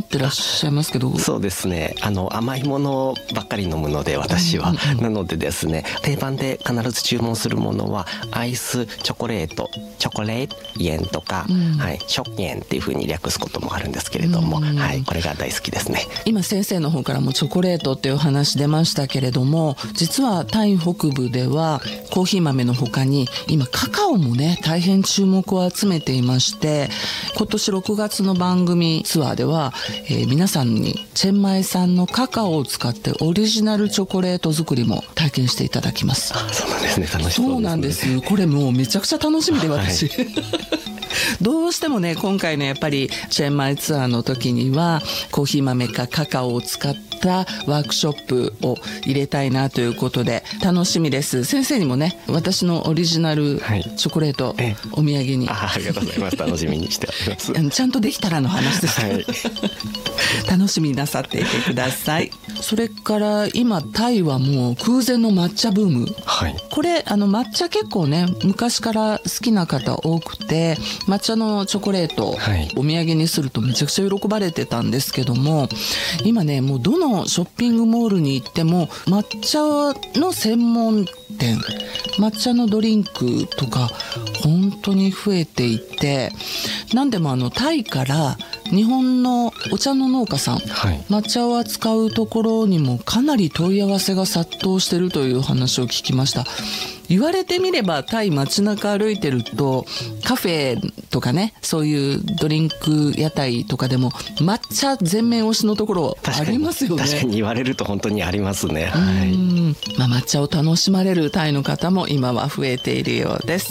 ってらっしゃいますけど。 そうですね、甘いものばっかり飲むので私は、なのでですね、定番で必ず注文するものはアイスチョコレート、チョコレートイエンとか、はい、ショッエンっていう風に略すこともあるんですけれども、はい、これが大好きですね。 今先生の方からもチョコレートっていう話出ましたけれども、実はタイ北部ではコーヒー豆の他に今カカオもね大変注目を集めていまして、今年6月の番組ツアーでは、皆さんにチェンマイ産のカカオを使ってオリジナルチョコレート作りも体験していただきます。 そうなんですね、楽しそうですね。 そうなんです。これもうめちゃくちゃ楽しみで私、はいどうしてもね今回のやっぱりチェンマイツアーの時にはコーヒー豆かカカオを使ったワークショップを入れたいなということで楽しみです。先生にもね私のオリジナルチョコレート、お土産にありがとうございます。楽しみにしておりますちゃんとできたらの話です、はい、楽しみになさっていてください。それから今タイはもう空前の抹茶ブーム、はい、これ抹茶結構ね昔から好きな方多くて、抹茶のチョコレート、はい、お土産にするとめちゃくちゃ喜ばれてたんですけども、今ねもうどのショッピングモールに行っても抹茶の専門店、抹茶のドリンクとか本当に増えていて、何でもタイから日本のお茶の農家さん、はい、抹茶を扱うところにもかなり問い合わせが殺到しているという話を聞きました。言われてみればタイ街中歩いてるとカフェとかね、そういうドリンク屋台とかでも抹茶全面推しのところありますよね。 確かに言われると本当にありますね、はい。 抹茶を楽しまれるタイの方も今は増えているようです。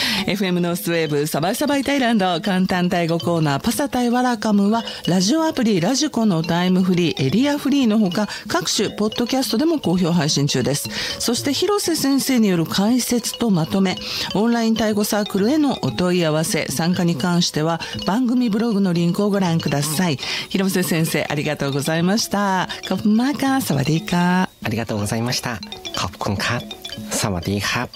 FM ノースウェーブサバイサバイタイランド簡単タイ語コーナーパサタイワラカムはラジオアプリラジコのタイムフリー、エリアフリーのほか各種ポッドキャストでも好評配信中です。そして広瀬先生による解説とまとめ、オンラインタイ語サークルへのお問い合わせ、参加に関しては番組ブログのリンクをご覧ください。広瀬先生ありがとうございました。ขอบคุณมากค่ะสวัสดีค่ะ。 ありがとうございました。ขอบคุณครับสวัสดีครับ。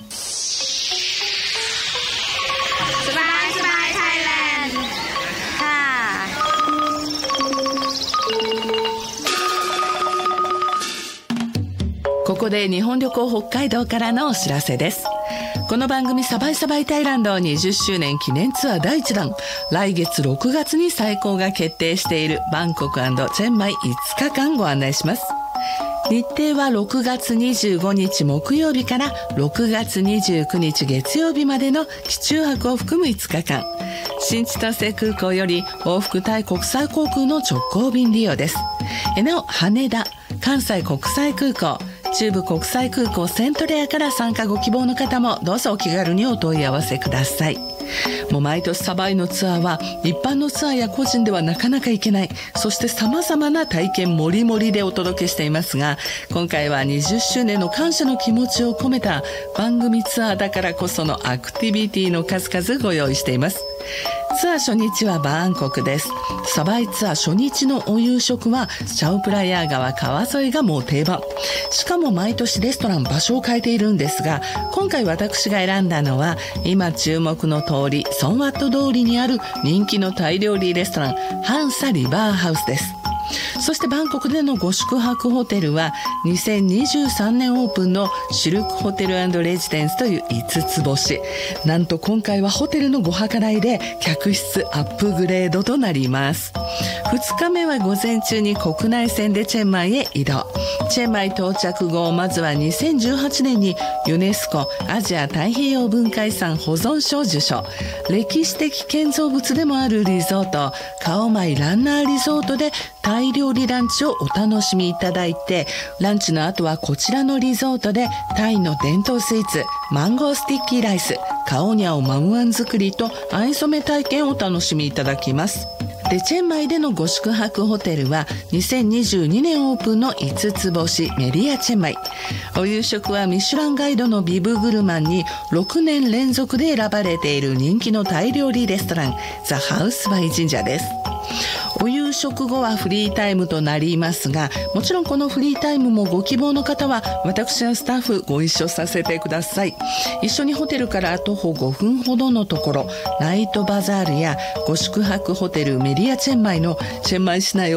ここで日本旅行北海道からのお知らせです。この番組サバイサバイタイランド20周年記念ツアー第1弾、来月6月に再考が決定しているバンコク&チェンマイ5日間ご案内します。日程は6月25日木曜日から6月29日月曜日までの機中泊を含む5日間、新千歳空港より往復タイ国際航空の直行便利用です。なお羽田、関西国際空港、中部国際空港セントレアから参加ご希望の方もどうぞお気軽にお問い合わせください。もう毎年サバイのツアーは一般のツアーや個人ではなかなか行けない、そして様々な体験もりもりでお届けしていますが、今回は20周年の感謝の気持ちを込めた番組ツアーだからこそのアクティビティの数々ご用意しています。ツアー初日はバンコクです。サバイツアー初日のお夕食はチャウプラヤー川川沿いがもう定番。しかも毎年レストラン場所を変えているんですが、今回私が選んだのは今注目の通りソンワット通りにある人気のタイ料理レストランハンサリバーハウスです。そしてバンコクでのご宿泊ホテルは2023年オープンのシルクホテル&レジデンスという5つ星。なんと今回はホテルのご計らいで客室アップグレードとなります。2日目は午前中に国内線でチェンマイへ移動。チェンマイ到着後、まずは2018年にユネスコアジア太平洋文化遺産保存賞受賞、歴史的建造物でもあるリゾートカオマイランナーリゾートでタイ料理ランチをお楽しみいただいて、ランチの後はこちらのリゾートでタイの伝統スイーツマンゴースティッキーライス、カオニャオマムアン作りと藍染め体験をお楽しみいただきます。でチェンマイでのご宿泊ホテルは2022年オープンの5つ星メリアチェンマイ。お夕食はミシュランガイドのビブグルマンに6年連続で選ばれている人気のタイ料理レストランザ・ハウスバイ神社です。お夕食後はフリータイムとなりますが、もちろんこのフリータイムもご希望の方は私やスタッフご一緒させてください。一緒にホテルから徒歩5分ほどのところ、ナイトバザールやご宿泊ホテルメリアチェンマイのチェンマイ市内を